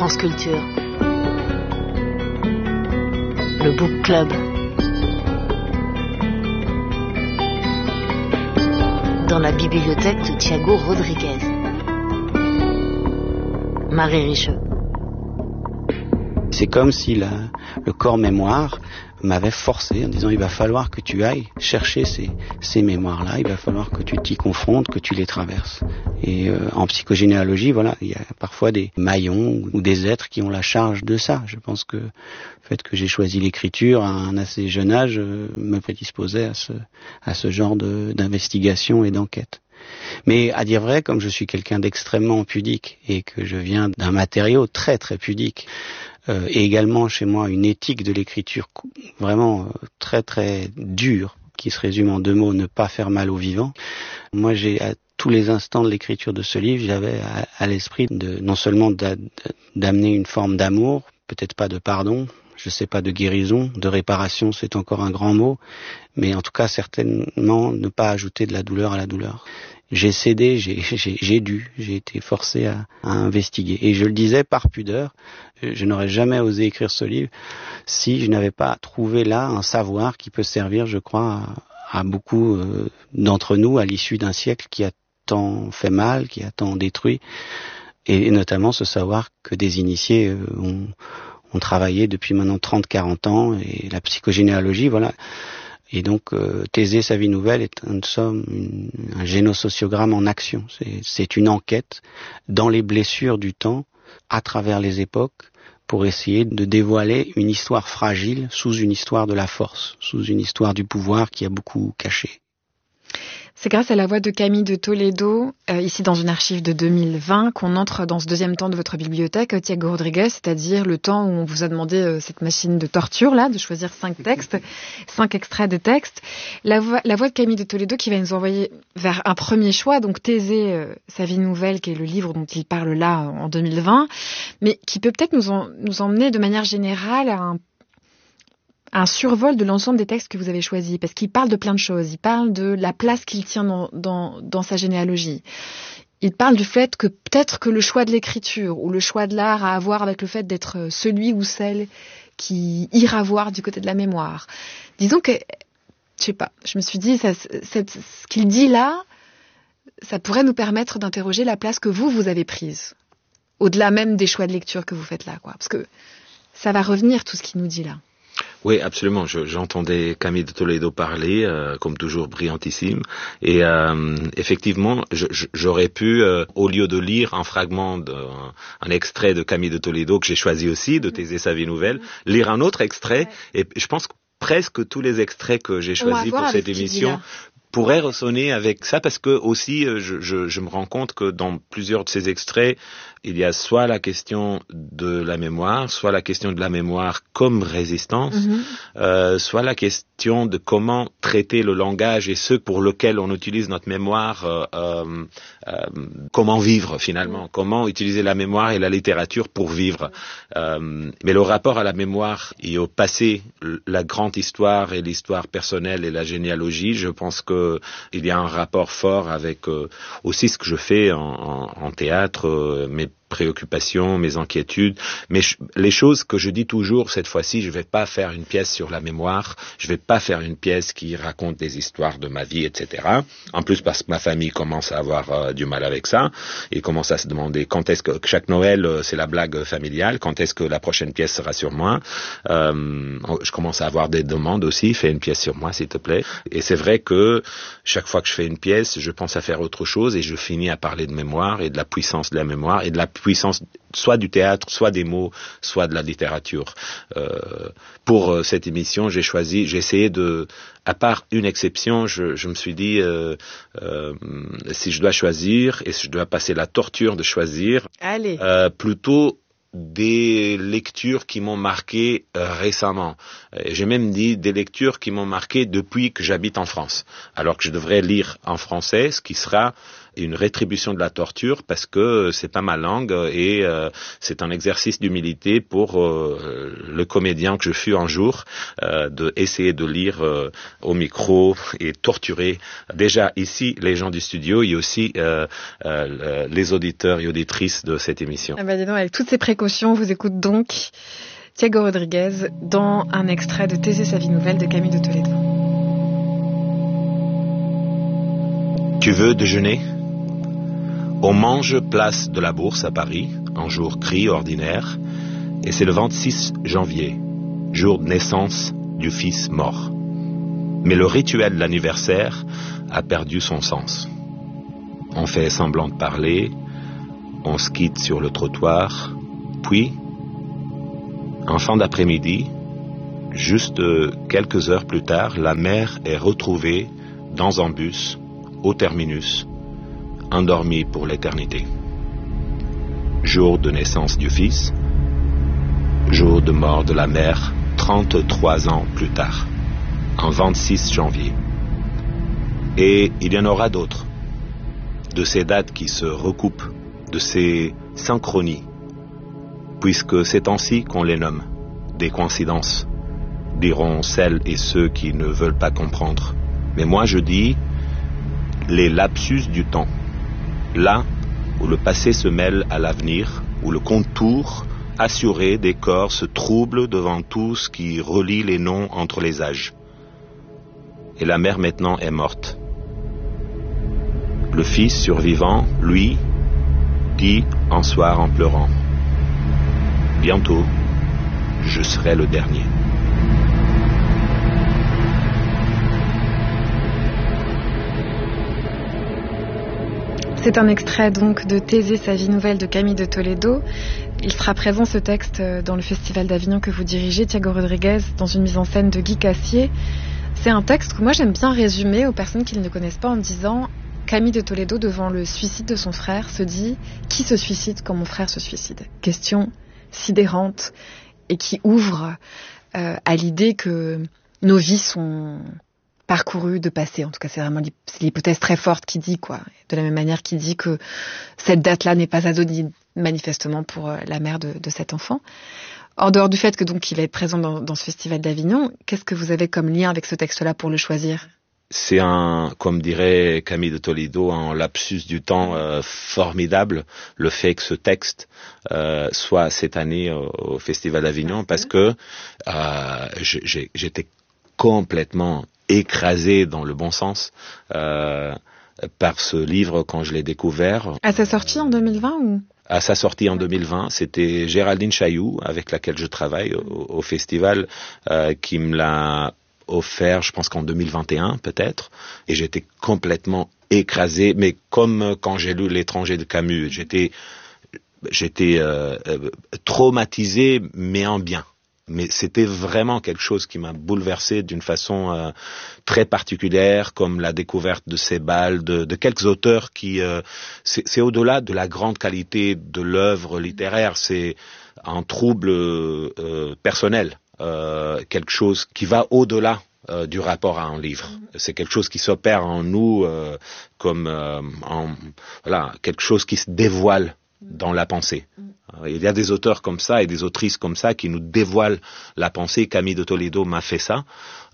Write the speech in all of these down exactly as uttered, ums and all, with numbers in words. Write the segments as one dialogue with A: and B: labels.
A: France Culture. Le Book Club. Dans la bibliothèque de Thiago Rodriguez. Marie Richeux.
B: C'est comme si la, le corps mémoire m'avait forcé en disant il va falloir que tu ailles chercher ces, ces mémoires-là, il va falloir que tu t'y confrontes, que tu les traverses. Et euh, en psychogénéalogie, voilà, il y a parfois des maillons ou des êtres qui ont la charge de ça. Je pense que le fait que j'ai choisi l'écriture à un assez jeune âge euh, me prédisposait à ce, à ce genre de, d'investigation et d'enquête. Mais à dire vrai, comme je suis quelqu'un d'extrêmement pudique et que je viens d'un matériau très très pudique, euh, et également chez moi une éthique de l'écriture vraiment euh, très très dure, qui se résume en deux mots, ne pas faire mal aux vivants. Moi j'ai à tous les instants de l'écriture de ce livre, j'avais à, à l'esprit de non seulement d'a, d'amener une forme d'amour, peut-être pas de pardon, je sais pas, de guérison, de réparation, c'est encore un grand mot, mais en tout cas certainement ne pas ajouter de la douleur à la douleur. J'ai cédé, j'ai, j'ai, j'ai dû, j'ai été forcé à, à investiguer. Et je le disais par pudeur, je n'aurais jamais osé écrire ce livre si je n'avais pas trouvé là un savoir qui peut servir, je crois, à, à beaucoup euh, d'entre nous à l'issue d'un siècle qui a tant fait mal, qui a tant détruit, et, et notamment ce savoir que des initiés euh, ont, ont travaillé depuis maintenant trente à quarante ans, et la psychogénéalogie, voilà. Et donc, euh, Thésée, sa vie nouvelle, est en somme une, un génosociogramme en action. C'est, c'est une enquête dans les blessures du temps, à travers les époques, pour essayer de dévoiler une histoire fragile sous une histoire de la force, sous une histoire du pouvoir qui a beaucoup caché.
C: C'est grâce à la voix de Camille de Toledo, euh, ici dans une archive de deux mille vingt, qu'on entre dans ce deuxième temps de votre bibliothèque, Thiago Rodriguez, c'est-à-dire le temps où on vous a demandé euh, cette machine de torture, là, de choisir cinq textes, cinq extraits de textes. La voix, la voix de Camille de Toledo qui va nous envoyer vers un premier choix, donc Thésée, euh, sa vie nouvelle, qui est le livre dont il parle là en deux mille vingt, mais qui peut peut-être nous, en, nous emmener de manière générale à un un survol de l'ensemble des textes que vous avez choisis, parce qu'il parle de plein de choses. Il parle de la place qu'il tient dans, dans, dans sa généalogie. Il parle du fait que peut-être que le choix de l'écriture ou le choix de l'art a à voir avec le fait d'être celui ou celle qui ira voir du côté de la mémoire. Disons que, je sais pas, je me suis dit, ça, cette, ce qu'il dit là, ça pourrait nous permettre d'interroger la place que vous, vous avez prise, au-delà même des choix de lecture que vous faites là, quoi. Parce que ça va revenir, tout ce qu'il nous dit là.
D: Oui, absolument. Je, j'entendais Camille de Toledo parler, euh, comme toujours brillantissime. Et euh, effectivement, je, je, j'aurais pu, euh, au lieu de lire un fragment, de, un, un extrait de Camille de Toledo que j'ai choisi aussi, de Thésée, sa vie nouvelle, lire un autre extrait. Et je pense que presque tous les extraits que j'ai choisis pour cette émission pourraient ressonner avec ça, parce que aussi, je, je, je me rends compte que dans plusieurs de ces extraits, il y a soit la question de la mémoire, soit la question de la mémoire comme résistance, mm-hmm. euh, soit la question de comment traiter le langage et ceux pour lesquels on utilise notre mémoire, euh, euh, euh, comment vivre finalement, mm-hmm. comment utiliser la mémoire et la littérature pour vivre. Mm-hmm. Euh, mais le rapport à la mémoire et au passé, la grande histoire et l'histoire personnelle et la généalogie, je pense que il y a un rapport fort avec euh, aussi ce que je fais en, en, en théâtre, euh, mes préoccupations, mes inquiétudes, mais je, les choses que je dis toujours, cette fois-ci, je ne vais pas faire une pièce sur la mémoire, je ne vais pas faire une pièce qui raconte des histoires de ma vie, et cetera. En plus, parce que ma famille commence à avoir euh, du mal avec ça, et commence à se demander quand est-ce que, chaque Noël, euh, c'est la blague familiale, quand est-ce que la prochaine pièce sera sur moi. Euh, je commence à avoir des demandes aussi, fais une pièce sur moi, s'il te plaît. Et c'est vrai que chaque fois que je fais une pièce, je pense à faire autre chose, et je finis à parler de mémoire, et de la puissance de la mémoire, et de la puissance soit du théâtre, soit des mots, soit de la littérature. Euh, pour euh, cette émission, j'ai choisi, j'ai essayé de, à part une exception, je, je me suis dit, euh, euh, si je dois choisir, et si je dois passer la torture de choisir,
C: Allez.
D: Euh, plutôt des lectures qui m'ont marqué euh, récemment. Et j'ai même dit des lectures qui m'ont marqué depuis que j'habite en France. Alors que je devrais lire en français, ce qui sera une rétribution de la torture parce que c'est pas ma langue et euh, c'est un exercice d'humilité pour euh, le comédien que je fus un jour, euh, de essayer de lire euh, au micro et torturer déjà ici les gens du studio et aussi euh, euh, les auditeurs et auditrices de cette émission.
C: Ah bah dis donc, avec toutes ces précautions, on vous écoute donc Thiago Rodriguez dans un extrait de Thésée sa vie nouvelle de Camille de Toledo.
D: Tu veux déjeuner ? On mange place de la Bourse à Paris, un jour gris ordinaire, et c'est le vingt-six janvier, jour de naissance du fils mort. Mais le rituel de l'anniversaire a perdu son sens. On fait semblant de parler, on se quitte sur le trottoir, puis, en fin d'après-midi, juste quelques heures plus tard, la mère est retrouvée dans un bus, au terminus, endormie pour l'éternité. Jour de naissance du fils, jour de mort de la mère, trente-trois ans plus tard, en vingt-six janvier. Et il y en aura d'autres, de ces dates qui se recoupent, de ces synchronies, puisque c'est ainsi qu'on les nomme, des coïncidences, diront celles et ceux qui ne veulent pas comprendre. Mais moi je dis les lapsus du temps, là où le passé se mêle à l'avenir, où le contour assuré des corps se trouble devant tout ce qui relie les noms entre les âges. Et la mère maintenant est morte. Le fils survivant, lui, dit un soir en pleurant, « Bientôt, je serai le dernier. »
C: C'est un extrait donc de Thésée sa vie nouvelle de Camille de Toledo. Il sera présent ce texte dans le Festival d'Avignon que vous dirigez, Thiago Rodriguez, dans une mise en scène de Guy Cassier. C'est un texte que moi j'aime bien résumer aux personnes qui ne le connaissent pas en disant Camille de Toledo, devant le suicide de son frère, se dit « Qui se suicide quand mon frère se suicide ?» Question sidérante et qui ouvre euh, à l'idée que nos vies sont parcourues de passé. En tout cas, c'est vraiment l'hypothèse très forte qui dit, quoi. De la même manière qu'il dit que cette date-là n'est pas anodine, manifestement, pour la mère de, de cet enfant. En dehors du fait que donc il va être présent dans, dans ce festival d'Avignon, qu'est-ce que vous avez comme lien avec ce texte-là pour le choisir ?
D: C'est un, comme dirait Camille de Toledo, un lapsus du temps euh, formidable, le fait que ce texte euh, soit cette année au, au Festival d'Avignon, parce que euh, j'ai, j'étais complètement écrasé dans le bon sens euh, par ce livre quand je l'ai découvert.
C: À sa sortie en deux mille vingt ou ?
D: À sa sortie en deux mille vingt, c'était Géraldine Chailloux, avec laquelle je travaille au, au festival, euh, qui me l'a offert, je pense qu'en deux mille vingt et un peut-être, et j'étais complètement écrasé, mais comme quand j'ai lu L'étranger de Camus, j'étais, j'étais euh, traumatisé, mais en bien. Mais c'était vraiment quelque chose qui m'a bouleversé d'une façon euh, très particulière, comme la découverte de Sebald, de, de quelques auteurs qui... Euh, c'est, c'est au-delà de la grande qualité de l'œuvre littéraire, c'est un trouble euh, personnel, euh, quelque chose qui va au-delà euh, du rapport à un livre. C'est quelque chose qui s'opère en nous euh, comme euh, en, voilà, quelque chose qui se dévoile dans la pensée. Il y a des auteurs comme ça et des autrices comme ça qui nous dévoilent la pensée. Camille de Toledo m'a fait ça.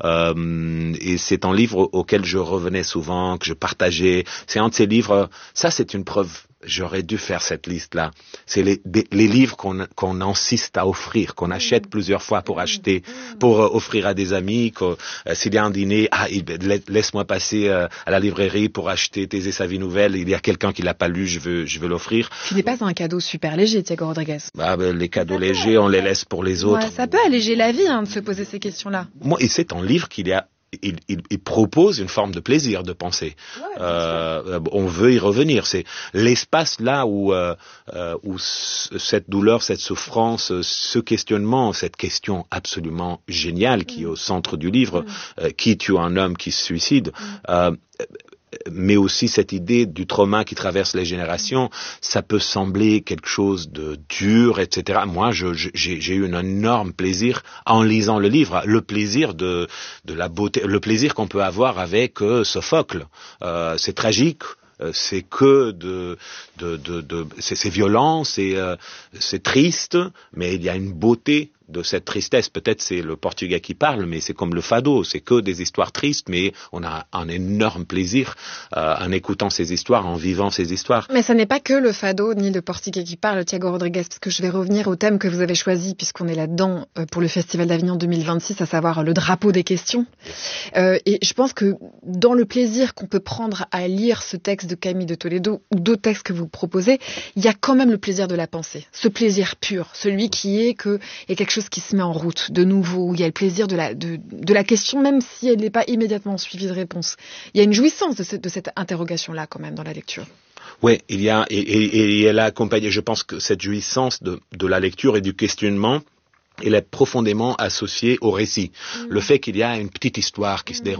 D: Euh, et c'est un livre auquel je revenais souvent, que je partageais. C'est un de ces livres, ça c'est une preuve, j'aurais dû faire cette liste-là. C'est les, des, les livres qu'on, qu'on insiste à offrir, qu'on achète mmh. plusieurs fois pour acheter, pour euh, offrir à des amis. Que, euh, s'il y a un dîner, ah, il, laisse-moi passer euh, à la librairie pour acheter Thésée sa vie nouvelle. Il y a quelqu'un qui l'a pas lu, je veux, je veux l'offrir.
C: Ce n'est pas un cadeau super léger, Thiago Rodriguez.
D: Ah, ben, les cadeaux légers, on les laisse pour les autres.
C: Ouais, ça peut alléger la vie hein, de se poser ces questions-là.
D: Moi, et c'est un livre qu'il y a. Il, il, il propose une forme de plaisir de penser. Ouais, euh, on veut y revenir. C'est l'espace là où, euh, où cette douleur, cette souffrance, ce questionnement, cette question absolument géniale qui est au centre du livre, mmh. euh, qui tue un homme qui se suicide, mmh. euh, mais aussi cette idée du trauma qui traverse les générations, ça peut sembler quelque chose de dur, et cetera. Moi, je, je, j'ai, j'ai eu un énorme plaisir en lisant le livre, le plaisir de, de la beauté, le plaisir qu'on peut avoir avec euh, Sophocle. Euh, c'est tragique, euh, c'est que de, de, de, de c'est, c'est violent, c'est, euh, c'est triste, mais il y a une beauté de cette tristesse. Peut-être c'est le portugais qui parle, mais c'est comme le fado, c'est que des histoires tristes, mais on a un énorme plaisir euh, en écoutant ces histoires, en vivant ces histoires.
C: Mais ça n'est pas que le fado ni le portugais qui parle, Tiago Rodrigues, parce que je vais revenir au thème que vous avez choisi, puisqu'on est là-dedans euh, pour le Festival d'Avignon deux mille vingt-six, à savoir le drapeau des questions. Euh, et je pense que dans le plaisir qu'on peut prendre à lire ce texte de Camille de Toledo, ou d'autres textes que vous proposez, il y a quand même le plaisir de la pensée, ce plaisir pur, celui qui est que il y a quelque chose qui se met en route de nouveau, où il y a le plaisir de la, de, de la question, même si elle n'est pas immédiatement suivie de réponse. Il y a une jouissance de, ce, de cette interrogation-là quand même dans la lecture.
D: Oui, il y a, et, et, et elle a accompagné, je pense que cette jouissance de, de la lecture et du questionnement, elle est profondément associée au récit. Mmh. Le fait qu'il y a une petite histoire qui mmh. se déroule